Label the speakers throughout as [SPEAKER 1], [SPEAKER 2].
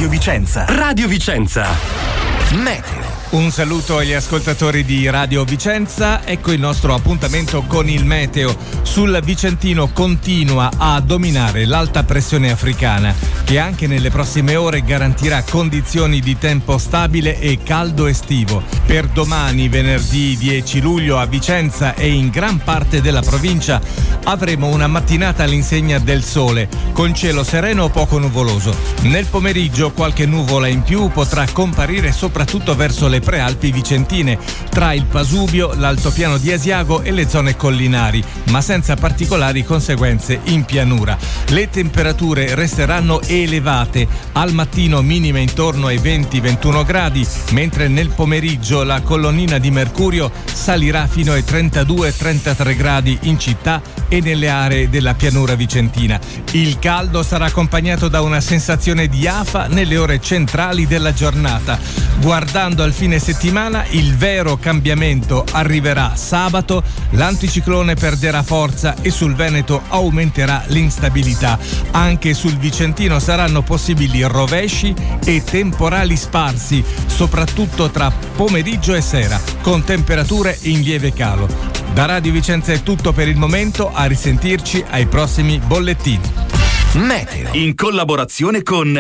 [SPEAKER 1] Radio Vicenza.
[SPEAKER 2] Radio Vicenza. Meteo.
[SPEAKER 3] Un saluto agli ascoltatori di Radio Vicenza, ecco il nostro appuntamento con il meteo. Sul Vicentino continua a dominare l'alta pressione africana, che anche nelle prossime ore garantirà condizioni di tempo stabile e caldo estivo. Per domani, venerdì 10 luglio, a Vicenza e in gran parte della provincia avremo una mattinata all'insegna del sole, con cielo sereno o poco nuvoloso. Nel pomeriggio qualche nuvola in più potrà comparire soprattutto verso le prealpi vicentine, tra il Pasubio, l'altopiano di Asiago e le zone collinari, ma senza particolari conseguenze in pianura. Le temperature resteranno elevate, al mattino minime intorno ai 20-21 gradi, mentre nel pomeriggio la colonnina di mercurio salirà fino ai 32-33 gradi in città e nelle aree della pianura vicentina. Il caldo sarà accompagnato da una sensazione di afa nelle ore centrali della giornata. Guardando al fine settimana, il vero cambiamento arriverà sabato, l'anticiclone perderà forza e sul Veneto aumenterà l'instabilità. Anche sul Vicentino saranno possibili rovesci e temporali sparsi, soprattutto tra pomeriggio e sera, con temperature in lieve calo. Da Radio Vicenza è tutto per il momento, a risentirci ai prossimi bollettini.
[SPEAKER 2] Meteo. In collaborazione con...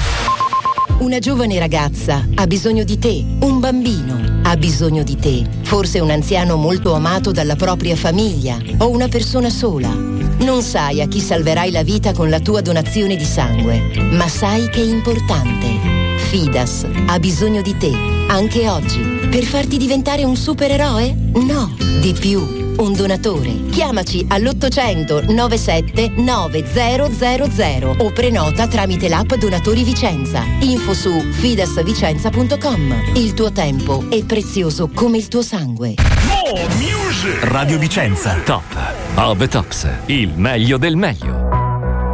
[SPEAKER 4] Una giovane ragazza ha bisogno di te, un bambino ha bisogno di te, forse un anziano molto amato dalla propria famiglia o una persona sola. Non sai a chi salverai la vita con la tua donazione di sangue, ma sai che è importante. Fidas ha bisogno di te, anche oggi, per farti diventare un supereroe? No, di più. Un donatore. Chiamaci all'800 97 9000 o prenota tramite l'app Donatori Vicenza. Info su fidasvicenza.com. Il tuo tempo è prezioso come il tuo sangue.
[SPEAKER 1] Radio Vicenza.
[SPEAKER 2] Top of the Tops. Il meglio del meglio.